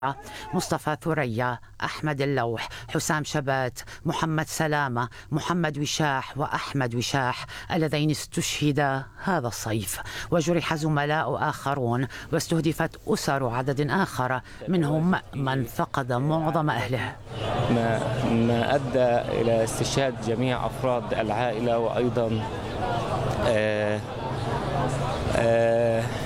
مصطفى ثريا، أحمد اللوح، حسام شبات، محمد سلامة، محمد وشاح وأحمد وشاح اللذين استشهدا هذا الصيف، وجرح زملاء آخرون، واستهدفت أسر عدد آخر منهم من فقد معظم أهله. ما أدى إلى استشهاد جميع أفراد العائلة، وأيضا